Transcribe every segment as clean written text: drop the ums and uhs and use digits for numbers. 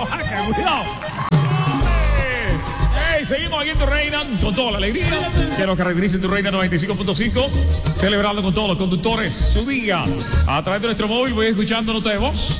Oaxaca, cuidado. Hey, seguimos aquí en Tu Reina con toda la alegría que nos caracteriza en Tu Reina 95.5, celebrando con todos los conductores su día a través de nuestro móvil. Voy escuchando nota de voz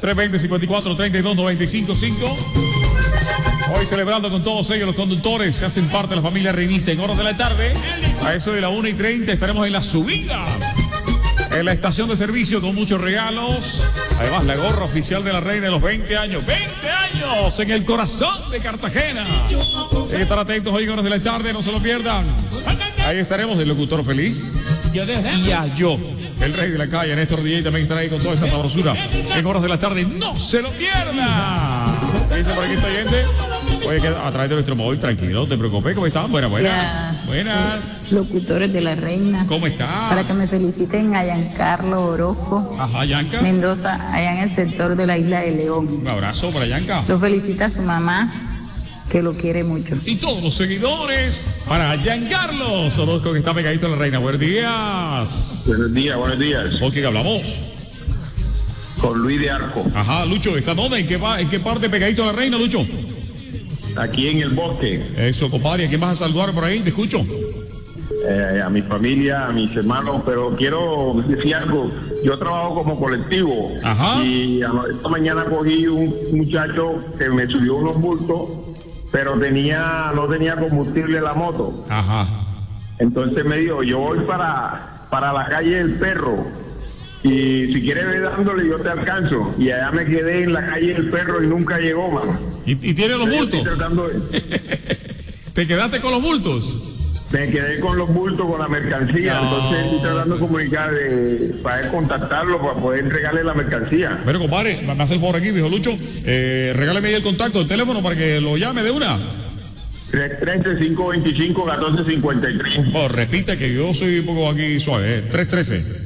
320-54-32-95.5. Hoy celebrando con todos ellos los conductores que hacen parte de la familia reinista. En horas de la tarde, a eso de la 1:30, estaremos en la subida, en la estación de servicio, con muchos regalos. Además, la gorra oficial de la reina de los 20 años. 20 años en el corazón de Cartagena. Hay que estar atentos hoy en horas de la tarde, no se lo pierdan. Ahí estaremos, el locutor feliz. Y a yo, el rey de la calle, Néstor DJ, también estará ahí con toda esta sabrosura. En horas de la tarde, no se lo pierda. Dice por aquí esta gente. Oye, a través de nuestro móvil, tranquilo, no te preocupes. ¿Cómo están? Buenas. Buenas. Locutores de la reina. ¿Cómo están? Para que me feliciten a Giancarlo Orozco. Ajá, Yanka. Mendoza, allá en el sector de la Isla de León. Un abrazo para Yanka. Lo felicita su mamá, que lo quiere mucho. Y todos los seguidores para Giancarlo Orozco, que está pegadito a la reina. Buenos días. Buenos días. ¿Con quién hablamos? Con Luis de Arco. Ajá, Lucho, ¿está dónde? ¿En qué parte pegadito a la reina, Lucho? Aquí en el bosque. Eso, compadre. ¿A quién vas a saludar por ahí? Te escucho. A mi familia, a mis hermanos, pero quiero decir algo. Yo trabajo como colectivo. Ajá. Y esta mañana cogí un muchacho que me subió unos bultos, pero no tenía combustible la moto. Ajá. Entonces me dijo, yo voy para la calle del Perro. Y si quieres ver dándole, yo te alcanzo. Y allá me quedé en la calle del Perro y nunca llegó, mano. ¿Y tiene los bultos? De... ¿Te quedaste con los bultos? Me quedé con los bultos, con la mercancía. No. Entonces estoy tratando de comunicar para contactarlo, para poder entregarle la mercancía. Pero, compadre, me hace el favor aquí, dijo Lucho. Regálame ahí el contacto, el teléfono para que lo llame de una. 313-525-1453. Oh, repita que yo soy un poco aquí suave. 313.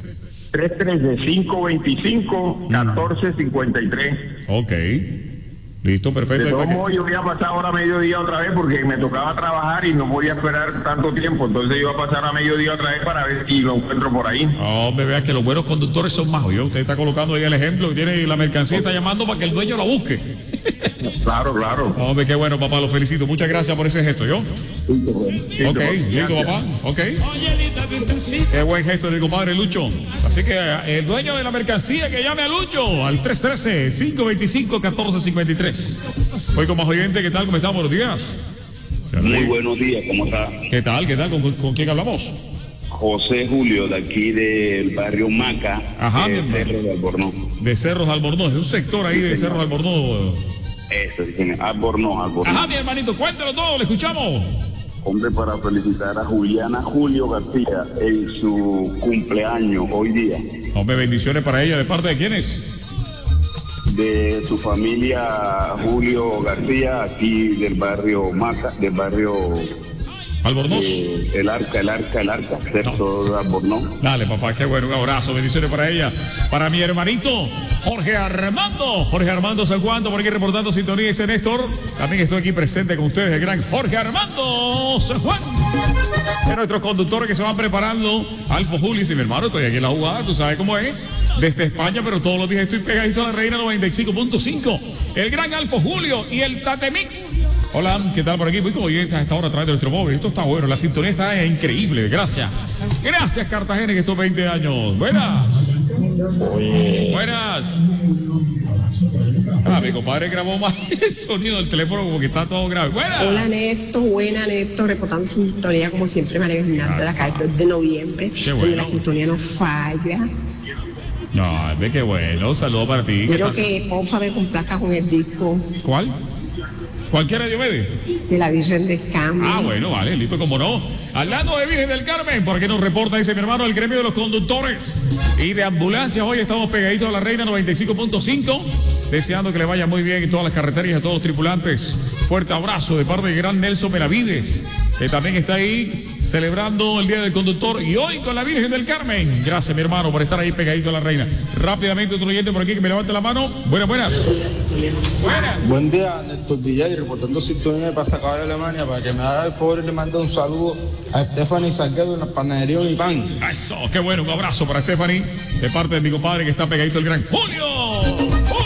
313-525-1453. Ok. Listo, perfecto. De todos modos, yo voy a pasar ahora a mediodía otra vez porque me tocaba trabajar y no podía esperar tanto tiempo. Entonces yo voy a pasar a mediodía otra vez para ver si lo encuentro por ahí. Hombre, vea que los buenos conductores son más. Oye, usted está colocando ahí el ejemplo que tiene la mercancía, está llamando para que el dueño la busque. Claro. Hombre, qué bueno, papá, lo felicito. Muchas gracias por ese gesto, ¿yo? Ok, listo, papá. Ok. Qué buen gesto del compadre Lucho. Así que el dueño de la mercancía que llame a Lucho al 313-525-1453. Hoy con más oyente, ¿qué tal? ¿Cómo estamos? Buenos días. Muy buenos días, ¿cómo está? ¿Qué tal? ¿Con quién hablamos? José Julio, de aquí del barrio Maca, Ajá, de Cerros de Albornoz. De Cerros Albornoz, es un sector ahí de Cerros Albornoz. Eso, sí, Albornoz. Ajá, mi hermanito, cuéntalo todo, le escuchamos. Hombre, para felicitar a Juliana Julio García en su cumpleaños hoy día. Hombre, bendiciones para ella. ¿De parte de quiénes? De su familia Julio García, aquí del barrio Maca, del barrio Albornoz. El Arca, Cerros de Albornoz. Dale, papá, qué bueno, un abrazo, bendiciones para ella. Para mi hermanito, Jorge Armando San Juan, por aquí reportando sintonía, dice Néstor. También estoy aquí presente con ustedes, el gran Jorge Armando San Juan. De nuestros conductores que se van preparando, Alfo Julio, dice mi hermano, estoy aquí en la jugada, tú sabes cómo es, desde España, pero todos los días estoy pegadito a la reina 95.5. El gran Alfo Julio y el Tatemix. Hola, ¿qué tal por aquí? Voy como oyentes a esta hora a través de nuestro móvil. Esto está bueno, la sintonía está increíble. Gracias. Gracias, Cartagena, en estos 20 años. Buenas. Buenas. Mi compadre grabó más el sonido del teléfono como que está todo grave. Buenas. Hola, Néstor. Buena, Néstor. Reportando sintonía como siempre, María Hernández, de acá el 2 de noviembre. Qué bueno. Donde la sintonía no falla. No, ve qué bueno. Saludos para ti. Quiero que porfa me complazca con el disco. ¿Cuál? ¿Cualquiera Diomedes? De la Virgen del Carmen. Ah, bueno, vale, listo, como no. Hablando de Virgen del Carmen, ¿por qué nos reporta, dice mi hermano, el gremio de los conductores y de ambulancias? Hoy estamos pegaditos a la reina 95.5, deseando que le vaya muy bien en todas las carreteras y a todos los tripulantes. Fuerte abrazo de parte del gran Nelson Benavides, que también está ahí celebrando el Día del Conductor y hoy con la Virgen del Carmen. Gracias, mi hermano, por estar ahí pegadito a la reina. Rápidamente, otro oyente por aquí que me levante la mano. Buenas. Buenas. Buen día, Néstor DJ, reportando sintonía de Pasacabal, Alemania, para que me haga el favor y le mande un saludo a Stephanie Salguero en la panadería Unipán. Eso, qué bueno, un abrazo para Stephanie, de parte de mi compadre que está pegadito el gran Julio.